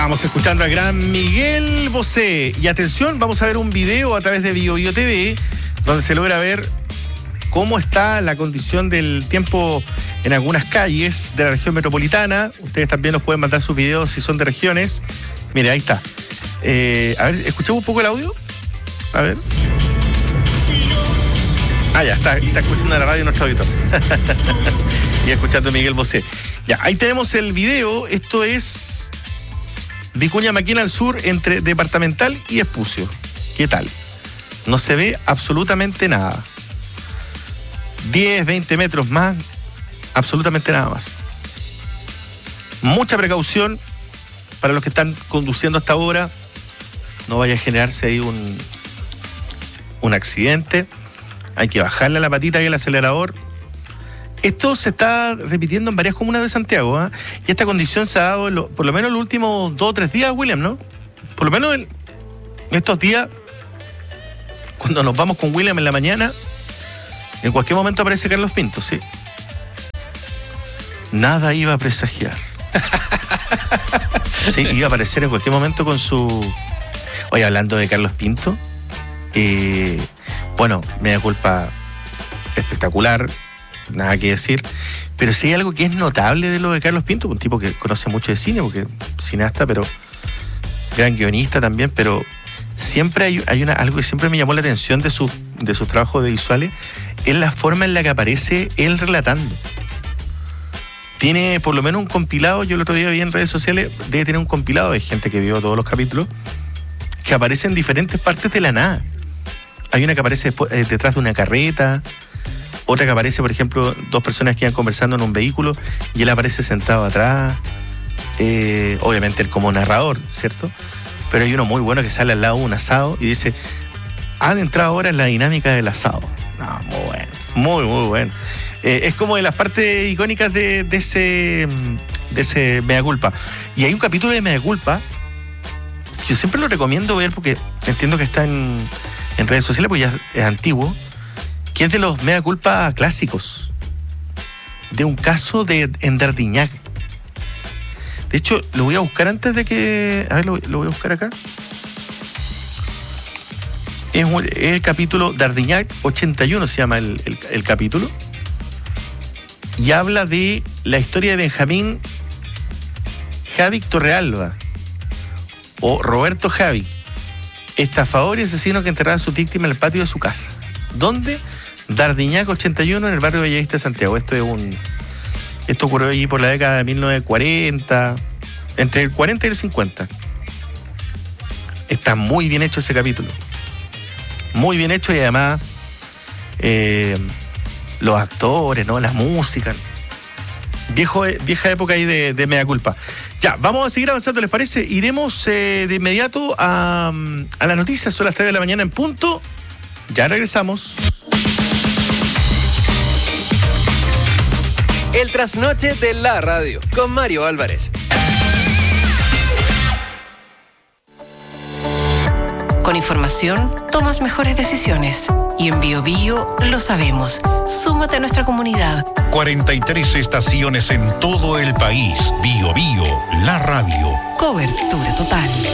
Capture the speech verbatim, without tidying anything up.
Estamos escuchando al gran Miguel Bosé. Y atención, vamos a ver un video a través de Bio Bio T V, donde se logra ver cómo está la condición del tiempo en algunas calles de la región metropolitana. Ustedes también nos pueden mandar sus videos si son de regiones. Mire, ahí está. Eh, a ver, escuchemos un poco el audio. A ver. Ah, ya, está, está escuchando la radio nuestro auditor. Y escuchando a Miguel Bosé. Ya, ahí tenemos el video. Esto es Vicuña Maquena al sur, entre Departamental y Espucio. ¿Qué tal? No se ve absolutamente nada. diez, veinte metros más, absolutamente nada más. Mucha precaución para los que están conduciendo hasta ahora. No vaya a generarse ahí un, un accidente. Hay que bajarle a la patita y el acelerador. Esto se está repitiendo en varias comunas de Santiago, ¿eh? Y esta condición se ha dado en lo, por lo menos en los últimos dos o tres días, William, ¿no? Por lo menos en estos días, cuando nos vamos con William en la mañana, en cualquier momento aparece Carlos Pinto, ¿sí? Nada iba a presagiar. Sí, iba a aparecer en cualquier momento con su... Oye, hablando de Carlos Pinto, eh, bueno, me da culpa espectacular, nada que decir, pero sí hay algo que es notable de lo de Carlos Pinto, un tipo que conoce mucho de cine, porque es cineasta, pero gran guionista también, pero siempre hay, hay una, algo que siempre me llamó la atención de, su, de sus trabajos audiovisuales, es la forma en la que aparece él relatando. Tiene por lo menos un compilado, yo el otro día vi en redes sociales, debe tener un compilado de gente que vio todos los capítulos, que aparece en diferentes partes de la nada. Hay una que aparece después, eh, detrás de una carreta, otra que aparece, por ejemplo, dos personas que iban conversando en un vehículo y él aparece sentado atrás, eh, obviamente él como narrador, ¿cierto? Pero hay uno muy bueno que sale al lado de un asado y dice, han entrado ahora en la dinámica del asado. No, muy bueno, muy, muy bueno. Eh, es como de las partes icónicas de, de ese de ese Mea Culpa. Y hay un capítulo de Mea Culpa que yo siempre lo recomiendo ver porque entiendo que está en, en redes sociales porque ya es antiguo, que es de los Mea Culpa clásicos, de un caso de en Dardiñac. De hecho, lo voy a buscar antes de que... A ver, lo, lo voy a buscar acá. Es, un, es el capítulo Dardiñac ochenta y uno, se llama el, el, el capítulo. Y habla de la historia de Benjamín Javi Torrealba, o Roberto Javi, estafador y asesino que enterraba a sus víctimas en el patio de su casa. ¿Dónde? Dardiñac ochenta y uno, en el barrio Bellavista de Santiago. Esto es un... Esto ocurrió allí por la década de mil novecientos cuarenta, entre el cuarenta y el cincuenta. Está muy bien hecho ese capítulo. Muy bien hecho y además eh, los actores, ¿no? La música. Viejo, vieja época ahí de, de Mea Culpa. Ya, vamos a seguir avanzando, ¿les parece? Iremos eh, de inmediato a, a las noticias. Son las tres de la mañana en punto. Ya regresamos. El trasnoche de la radio, con Mario Álvarez. Con información, tomas mejores decisiones. Y en Bio Bio lo sabemos. Súmate a nuestra comunidad. cuarenta y tres estaciones en todo el país. Bio Bio, la radio. Cobertura total.